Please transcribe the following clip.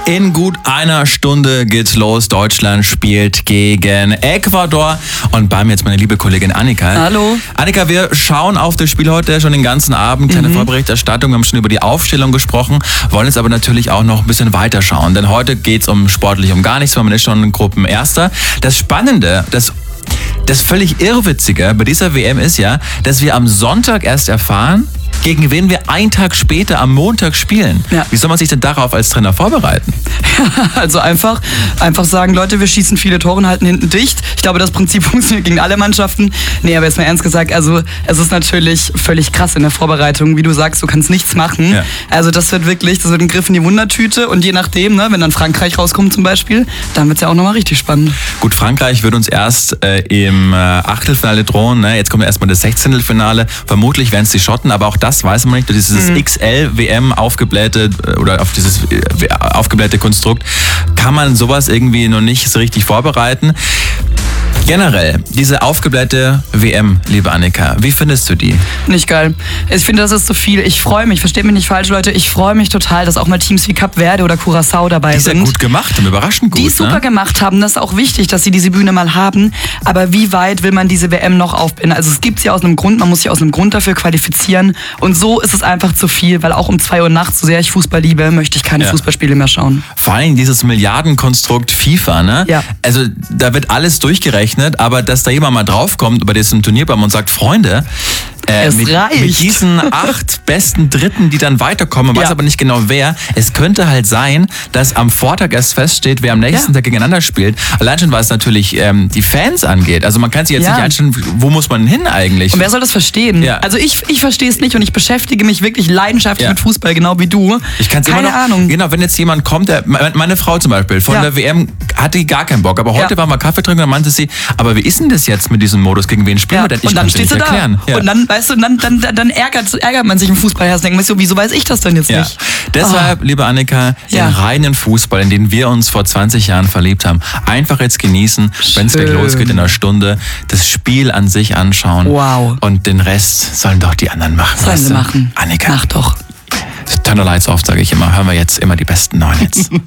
In gut einer Stunde geht's los. Deutschland spielt gegen Ecuador. Und bei mir jetzt meine liebe Kollegin Annika. Hallo. Annika, wir schauen auf das Spiel heute schon den ganzen Abend. Kleine Vorberichterstattung. Wir haben schon über die Aufstellung gesprochen. Wollen jetzt aber natürlich auch noch ein bisschen weiter schauen. Denn heute geht's sportlich um gar nichts. Man ist schon Gruppenerster. Das Spannende, das völlig Irrwitzige bei dieser WM ist ja, dass wir am Sonntag erst erfahren, gegen wen wir einen Tag später am Montag spielen. Ja. Wie soll man sich denn darauf als Trainer vorbereiten? Also einfach sagen, Leute, wir schießen viele Tore und halten hinten dicht. Ich glaube, das Prinzip funktioniert gegen alle Mannschaften. Nee, aber jetzt mal ernst gesagt, also es ist natürlich völlig krass in der Vorbereitung. Wie du sagst, du kannst nichts machen. Ja. Also das wird ein Griff in die Wundertüte und je nachdem, ne, wenn dann Frankreich rauskommt zum Beispiel, dann wird es ja auch nochmal richtig spannend. Gut, Frankreich wird uns erst im Achtelfinale drohen. Ne? Jetzt kommt erstmal das 16. Vermutlich werden es die Schotten, aber auch das weiß man nicht. Dieses XL-WM aufgeblähte oder auf dieses aufgeblähte Konstrukt kann man sowas irgendwie noch nicht so richtig vorbereiten. Generell, diese aufgeblähte WM, liebe Annika, wie findest du die? Nicht geil. Ich finde, das ist zu viel. Ich freue mich, versteht mich nicht falsch, Leute, ich freue mich total, dass auch mal Teams wie Kap Verde oder Curaçao dabei sind. Die ist ja gut gemacht und überraschend gut. Die es super gemacht haben, das ist auch wichtig, dass sie diese Bühne mal haben. Aber wie weit will man diese WM noch aufbinden? Also es gibt sie aus einem Grund, man muss sich aus einem Grund dafür qualifizieren. Und so ist es einfach zu viel, weil auch um 2 Uhr nachts, so sehr ich Fußball liebe, möchte ich keine Fußballspiele mehr schauen. Vor allem dieses Milliardenkonstrukt FIFA, ne? Ja. Also da wird alles durchgerechnet, aber dass da jemand mal draufkommt über diesen Turnierbaum und sagt, Freunde, mit diesen 8 besten Dritten, die dann weiterkommen, weiß aber nicht genau wer. Es könnte halt sein, dass am Vortag erst feststeht, wer am nächsten Tag gegeneinander spielt. Allein schon, was natürlich die Fans angeht. Also man kann sich jetzt nicht einstellen, wo muss man hin eigentlich? Und wer soll das verstehen? Ja. Also ich verstehe es nicht und ich beschäftige mich wirklich leidenschaftlich mit Fußball, genau wie du. Ich kann's Keine Ahnung. Genau, wenn jetzt jemand kommt, meine Frau zum Beispiel, von der WM hatte gar keinen Bock, aber heute war mal Kaffee trinken und dann meinte sie, aber wie ist denn das jetzt mit diesem Modus, gegen wen spielen wir denn? Und dann stehst du da. Und dann, weißt du, dann ärgert man sich im Fußballherz. Denkt man so, wieso weiß ich das denn jetzt nicht? Deshalb, liebe Annika, den reinen Fußball, in den wir uns vor 20 Jahren verliebt haben, einfach jetzt genießen, wenn es gleich losgeht in einer Stunde, das Spiel an sich anschauen. Wow. Und den Rest sollen doch die anderen machen. Sollen sie machen. Annika. Mach doch. Turn the lights off, sage ich immer. Hören wir jetzt immer die besten neuen Hits.